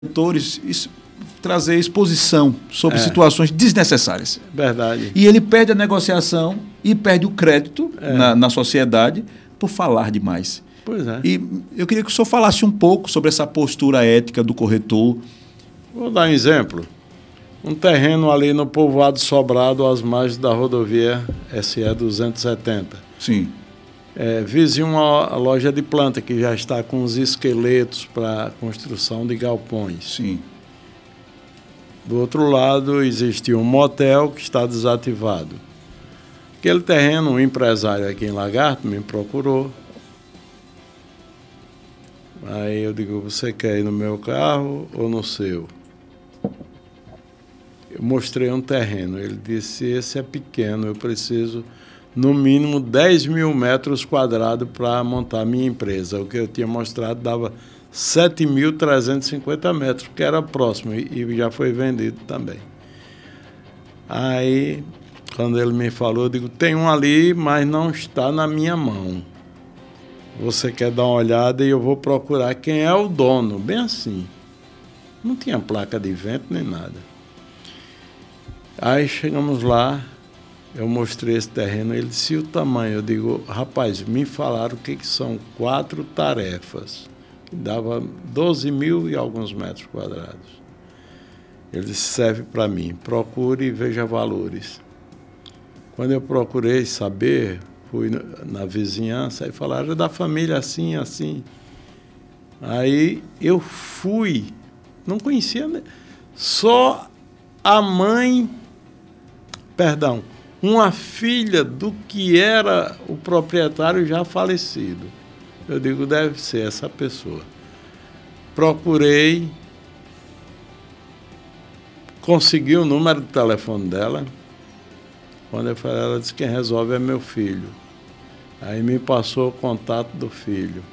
trazer exposição sobre situações desnecessárias. Verdade. E ele perde a negociação e perde o crédito na sociedade por falar demais. Pois é. E eu queria que o senhor falasse um pouco sobre essa postura ética do corretor. Vou dar um exemplo. Um terreno ali no povoado Sobrado, às margens da rodovia SE 270. Sim. Vizinho uma loja de planta que já está com os esqueletos para construção de galpões. Sim. Do outro lado existe um motel que está desativado. Aquele terreno, um empresário aqui em Lagarto me procurou. Aí eu digo, você quer ir no meu carro ou no seu? Eu mostrei um terreno. Ele disse, esse é pequeno, eu preciso no mínimo 10 mil metros quadrados para montar a minha empresa. O que eu tinha mostrado dava 7.350 metros, que era próximo e já foi vendido também. Aí, quando ele me falou, eu digo, tem um ali, mas não está na minha mão. Você quer dar uma olhada e eu vou procurar quem é o dono, bem assim. Não tinha placa de vento nem nada. Aí chegamos lá, eu mostrei esse terreno, ele disse o tamanho. Eu digo, rapaz, me falaram que são 4 tarefas, que dava 12 mil e alguns metros quadrados. Ele disse, serve para mim, procure e veja valores. Quando eu procurei saber, fui na vizinhança e falaram, da família assim, assim. Aí eu fui, não conhecia, né? Só a mãe, uma filha do que era o proprietário já falecido. Eu digo, deve ser essa pessoa. Procurei, consegui o número de telefone dela. Quando eu falei, ela disse, quem resolve é meu filho. Aí me passou o contato do filho.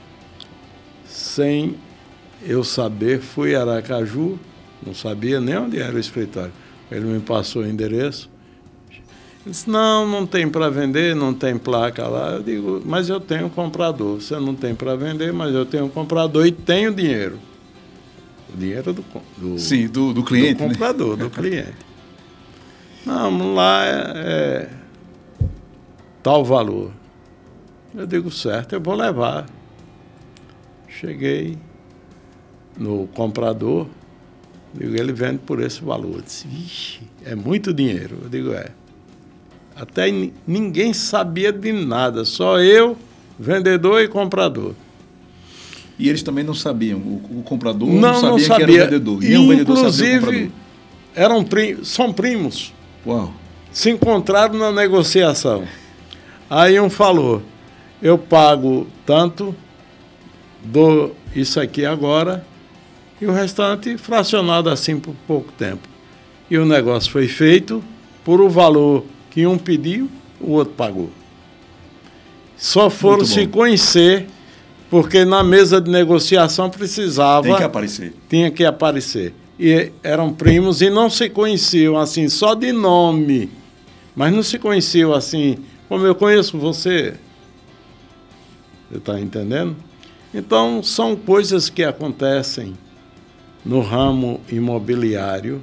Sem eu saber, fui a Aracaju, não sabia nem onde era o escritório. Ele me passou o endereço. Ele disse, não tem para vender, não tem placa lá. Eu digo, mas eu tenho comprador. Você não tem para vender, mas eu tenho comprador e tenho dinheiro. O dinheiro do cliente, do comprador, né? Do cliente. Não, lá é tal valor. Eu digo, certo, eu vou levar. Cheguei no comprador, digo, ele vende por esse valor. Eu disse, vixe, é muito dinheiro. Eu digo, Até ninguém sabia de nada, só eu, vendedor e comprador. E eles também não sabiam, o comprador não sabia que era o vendedor. E o vendedor sabia o inclusive, são primos. Uau. Se encontraram na negociação. Aí um falou, eu pago tanto, dou isso aqui agora, e o restante fracionado assim por pouco tempo. E o negócio foi feito por o valor que um pediu, o outro pagou. Só foram se conhecer, porque na mesa de negociação precisava... Tinha que aparecer. E eram primos e não se conheciam assim, só de nome. Mas não se conheciam assim, como eu conheço você. Você está entendendo? Então, são coisas que acontecem no ramo imobiliário.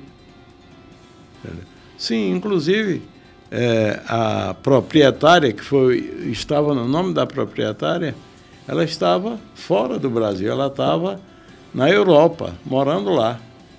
Sim, inclusive, a proprietária, estava no nome da proprietária, ela estava fora do Brasil, ela estava na Europa, morando lá.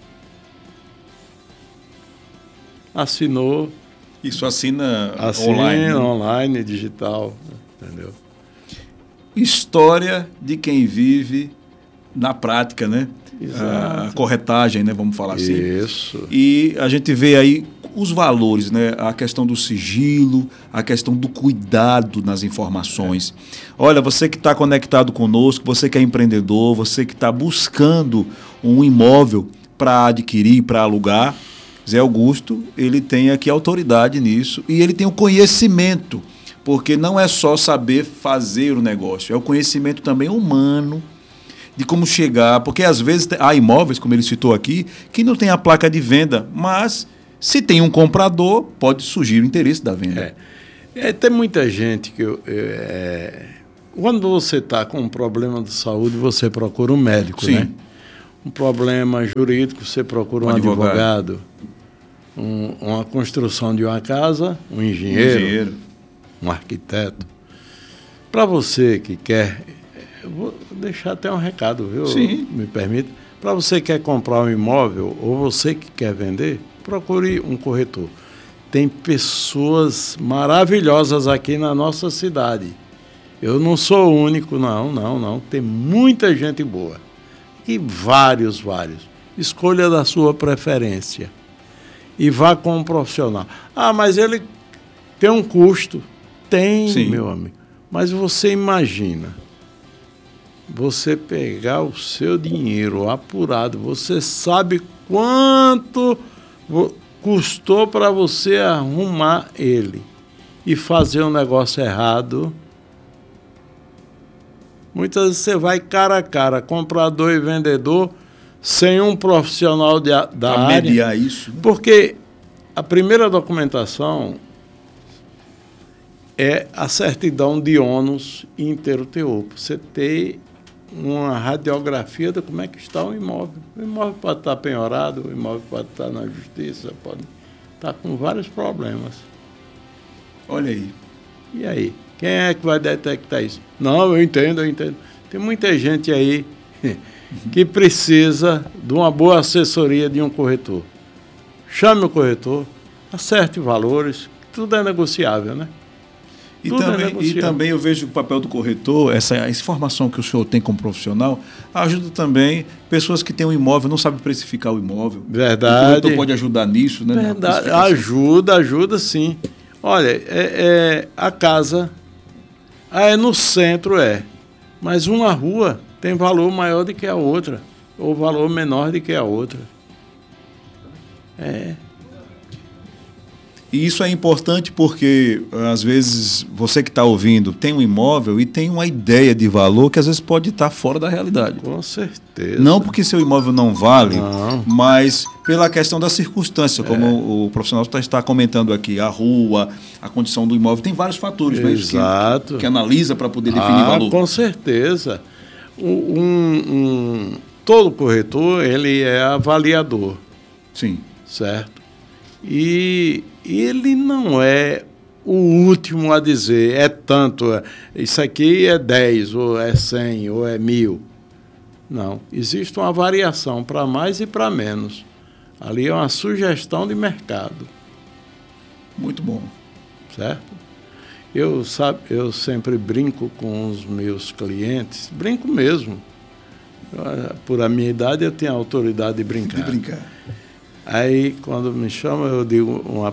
Assinou. Isso assina online, digital, entendeu? História de quem vive na prática, né? Exato. A corretagem, né? Vamos falar assim. Isso. E a gente vê aí os valores, né? A questão do sigilo, a questão do cuidado nas informações. Olha, você que está conectado conosco, você que é empreendedor, você que está buscando um imóvel para adquirir, para alugar, Zé Augusto, ele tem aqui autoridade nisso e ele tem o conhecimento, porque não é só saber fazer o negócio, é o conhecimento também humano de como chegar, porque às vezes há imóveis, como ele citou aqui, que não tem a placa de venda, mas se tem um comprador, pode surgir o interesse da venda. Tem muita gente que... quando você está com um problema de saúde, você procura um médico, Sim. né? um problema jurídico, você procura um advogado. Uma construção de uma casa, um engenheiro, um arquiteto. Para você que quer, eu vou deixar até um recado, viu? Sim. Me permite. Para você que quer comprar um imóvel ou você que quer vender, procure um corretor. Tem pessoas maravilhosas aqui na nossa cidade. Eu não sou o único, não. Tem muita gente boa. E vários. Escolha da sua preferência. E vá com um profissional. Ah, mas ele tem um custo. Tem, sim, meu amigo. Mas você imagina, você pegar o seu dinheiro apurado, você sabe quanto custou para você arrumar ele e fazer um negócio errado. Muitas vezes você vai cara a cara, comprador e vendedor, sem um profissional da área. Mediar isso, né? Porque a primeira documentação é a certidão de ônus inteiro-teor. Você ter uma radiografia de como é que está o imóvel. O imóvel pode estar penhorado, o imóvel pode estar na justiça, pode estar com vários problemas. Olha aí. E aí? Quem é que vai detectar isso? Não, eu entendo. Tem muita gente aí que precisa de uma boa assessoria de um corretor. Chame o corretor, acerte valores, tudo é negociável, né? E também eu vejo que o papel do corretor, essa informação que o senhor tem como profissional, ajuda também pessoas que têm um imóvel, não sabem precificar o imóvel. Verdade. O corretor pode ajudar nisso, né? Verdade. Ajuda sim. Olha, a casa é no centro, mas uma rua tem valor maior do que a outra, ou valor menor do que a outra. E isso é importante porque, às vezes, você que está ouvindo tem um imóvel e tem uma ideia de valor que, às vezes, pode estar fora da realidade. Com certeza. Não porque seu imóvel não vale, mas pela questão da circunstância, como o profissional está comentando aqui, a rua, a condição do imóvel, tem vários fatores, né, exato, que analisa para poder definir valor. Com certeza. Todo corretor, ele é avaliador. Sim. Certo? E ele não é o último a dizer, é tanto, isso aqui é 10, ou é 100, ou é 1000. Não, existe uma variação para mais e para menos. Ali é uma sugestão de mercado. Muito bom. Certo? Eu sempre brinco com os meus clientes, brinco mesmo. Por a minha idade, eu tenho a autoridade de brincar. Aí, quando me chamam, eu digo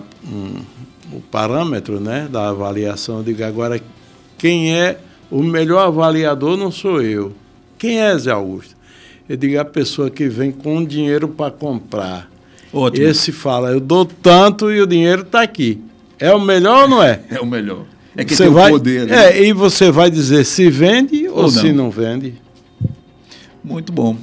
o parâmetro, né, da avaliação. Eu digo, agora, quem é o melhor avaliador não sou eu. Quem é, Zé Augusto? Eu digo, a pessoa que vem com dinheiro para comprar. Ótimo. Esse fala, eu dou tanto e o dinheiro está aqui. É o melhor ou não é? É o melhor. É que tem o poder. Né? E você vai dizer se vende ou se não vende. Muito bom.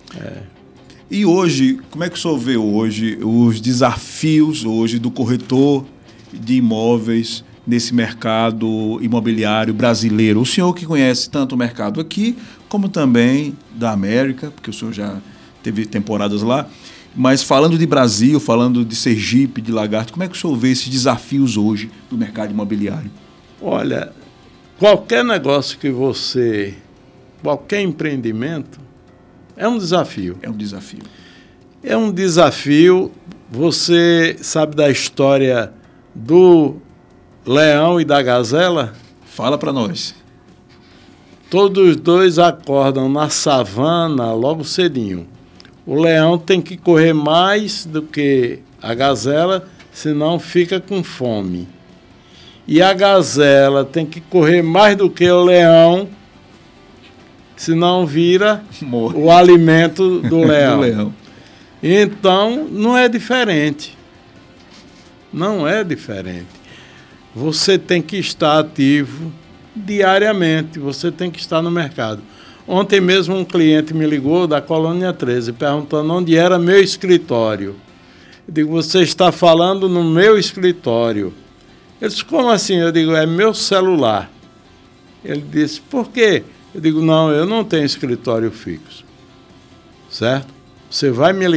E hoje, como é que o senhor vê hoje os desafios hoje do corretor de imóveis nesse mercado imobiliário brasileiro? O senhor que conhece tanto o mercado aqui, como também da América, porque o senhor já teve temporadas lá, mas falando de Brasil, falando de Sergipe, de Lagarto, como é que o senhor vê esses desafios hoje do mercado imobiliário? Olha, qualquer negócio qualquer empreendimento, é um desafio. É um desafio. É um desafio. Você sabe da história do leão e da gazela? Fala para nós. Todos os dois acordam na savana logo cedinho. O leão tem que correr mais do que a gazela, senão fica com fome. E a gazela tem que correr mais do que o leão, senão vira o alimento do leão. Então, não é diferente. Não é diferente. Você tem que estar ativo diariamente, você tem que estar no mercado. Ontem mesmo um cliente me ligou da Colônia 13, perguntando onde era meu escritório. Eu digo, você está falando no meu escritório. Ele disse, como assim? Eu digo, é meu celular. Ele disse, por quê? Eu digo, não, eu não tenho escritório fixo. Certo? Você vai me